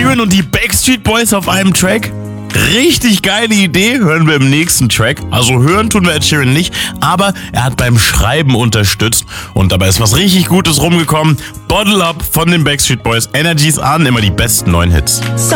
Sheeran und die Backstreet Boys auf einem Track? Richtig geile Idee, hören wir im nächsten Track. Also hören tun wir Ed Sheeran nicht, aber er hat beim Schreiben unterstützt und dabei ist was richtig Gutes rumgekommen. Bottle Up von den Backstreet Boys, Energies an, immer die besten neuen Hits. So